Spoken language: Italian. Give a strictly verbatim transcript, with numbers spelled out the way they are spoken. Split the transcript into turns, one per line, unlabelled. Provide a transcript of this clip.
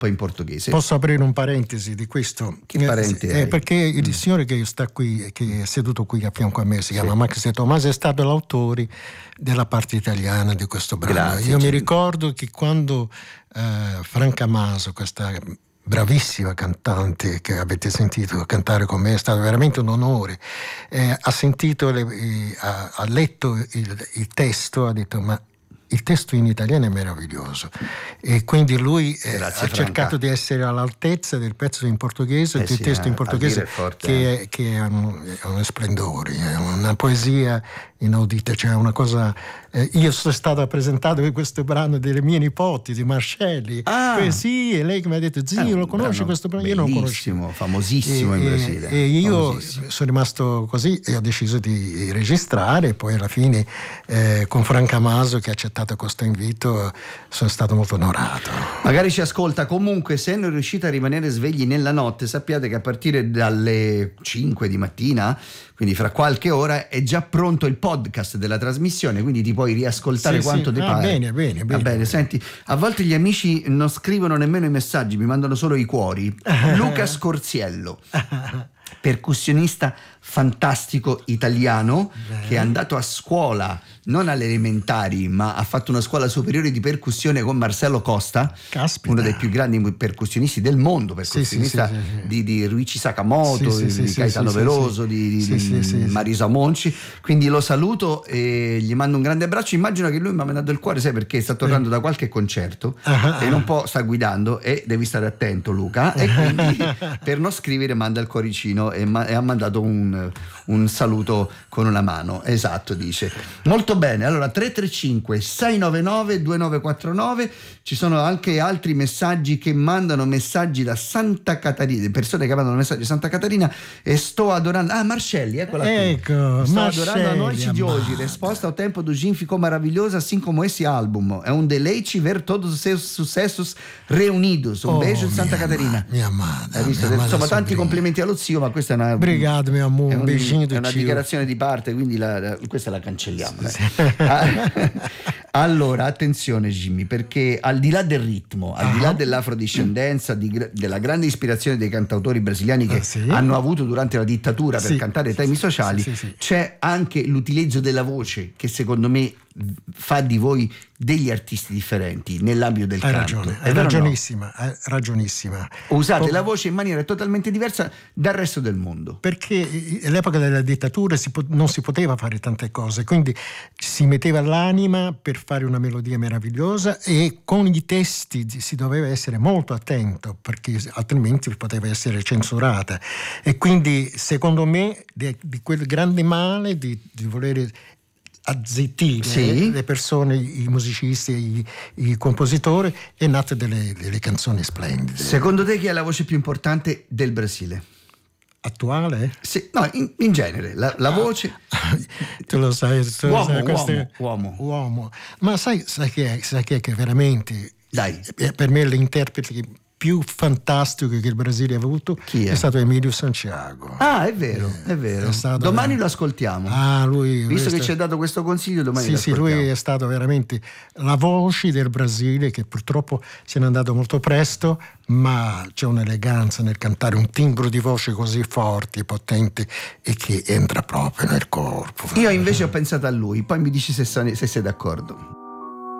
poi in portoghese.
Posso aprire un parentesi di questo?
Che parente
eh,
hai?
Perché il
Mm.
signore che sta qui, che è seduto qui a fianco a me, si
Sì.
chiama Max De Tomasi, è stato l'autore della parte italiana di questo brano.
Grazie,
Io
Jimmy.
mi ricordo che quando eh, Franca Maso, questa bravissima cantante che avete sentito cantare con me, è stato veramente un onore, eh, ha sentito le, eh, ha, ha letto il, il testo, ha detto: ma il testo in italiano è meraviglioso, e quindi lui eh,
Grazie,
ha
Franca.
cercato di essere all'altezza del pezzo in portoghese,
Eh
del
sì,
testo
eh,
in
a
portoghese,
dire è forte,
che, è, che è, un, è uno splendore, è una poesia inaudita, cioè una cosa. Eh, io sono stato presentato con questo brano delle mie nipoti di Marcelli,
Ah.
eh, sì, e lei che mi ha detto: zio,
È un
lo conosci
brano
questo brano? Io non lo conoscevo.
bellissimo, famosissimo
E-
in
e-
Brasile.
E io
famosissimo.
sono rimasto così e ho deciso di registrare, e poi alla fine eh, con Franca Maso, che ha accettato questo invito, sono stato molto onorato.
Magari ci ascolta. Comunque, se non riuscite a rimanere svegli nella notte, sappiate che a partire dalle cinque di mattina, quindi fra qualche ora, è già pronto il podcast della trasmissione, quindi ti puoi riascoltare
Sì,
quanto
sì.
ti
Ah,
pare.
bene, bene,
Va
bene,
bene,
bene.
senti, a volte gli amici non scrivono nemmeno i messaggi, mi mandano solo i cuori. Luca Scorziello, percussionista fantastico italiano,
Beh.
che è andato a scuola non alle elementari, ma ha fatto una scuola superiore di percussione con Marcello Costa,
Caspita.
uno dei più grandi percussionisti del mondo,
Sì, sì,
percussionista
sì, sì, sì.
di, di Ruichi Sakamoto,
Sì, sì,
di
sì,
Caetano
sì,
Veloso,
sì,
di, di,
sì, sì, sì, sì.
Marisa Monci. Quindi lo saluto e gli mando un grande abbraccio. Immagino che lui mi ha mandato il cuore, sai perché sta tornando da qualche concerto
Ah,
e non può, sta guidando, e devi stare attento, Luca, e quindi per non scrivere manda il cuoricino e, ma- e ha mandato un, un saluto con una mano. Esatto, dice. Molto bene. Allora, tre tre cinque sei nove nove due nove quattro nove. Ci sono anche altri messaggi che mandano messaggi da Santa Catarina, persone che mandano messaggi da Santa Catarina. E sto adorando. Ah, Marcelli, eccola qui.
Ecco,
Sto
Marcelli,
adorando a noite de hoje.
amada.
Resposta ao tempo do Jim ficou maravilhosa, assim como esse álbum. É um deleite ver todos os seus sucessos reunidos. Un
Oh,
beijo di Santa
mia
Catarina.
ama- mia amata,
Hai visto?
mia amata
Insomma, tanti
sobrina.
complimenti allo zio, ma questa è una,
Obrigado, mio amore,
è
un
un-
beijinho do
è una
tio.
dichiarazione di parte, quindi la, la- questa la cancelliamo. dai. Ah, allora, attenzione Jimmy, perché al di là del ritmo, al di là
Ah.
dell'afrodiscendenza, di gra- della grande ispirazione dei cantautori brasiliani che
Ah, sì?
hanno avuto durante la dittatura per
Sì.
cantare temi sociali,
Sì, sì, sì.
c'è anche l'utilizzo della voce che secondo me fa di voi degli artisti differenti nell'ambito del
Hai
canto.
ragione,
È
hai
vero o no?
ragionissima, hai ragionissima.
Usate
Oh,
la voce in maniera totalmente diversa dal resto del mondo.
Perché all'epoca della dittatura si po- non si poteva fare tante cose, quindi si metteva l'anima per fare una melodia meravigliosa, e con i testi si doveva essere molto attento, perché altrimenti poteva essere censurata. E quindi secondo me di, di quel grande male di, di voler azzittire
Sì.
le persone, i musicisti, i, i compositori, è nata delle, delle canzoni splendide.
Secondo te chi è la voce più importante del Brasile?
Attuale?
Sì, no, in, in genere, la, la voce.
Tu lo sai, tu lo
Uomo,
sai, queste-
uomo, uomo.
uomo. Ma sai, sai chi è, sai chi è che veramente,
Dai.
eh, per me l'interprete più fantastico che il Brasile ha avuto
Chi è?
stato Emilio Santiago.
Ah, è vero, è vero.
È stato
Domani
veramente-
lo ascoltiamo.
Ah, lui,
Visto
lui
che
sta-
ci ha dato questo consiglio, domani
Sì,
lo
sì,
ascoltiamo.
lui è stato veramente la voce del Brasile, che purtroppo se n'è andato molto presto, ma c'è un'eleganza nel cantare, un timbro di voce così forte, potente, e che entra proprio nel corpo.
Io invece ho pensato a lui, poi mi dici se, se sei d'accordo.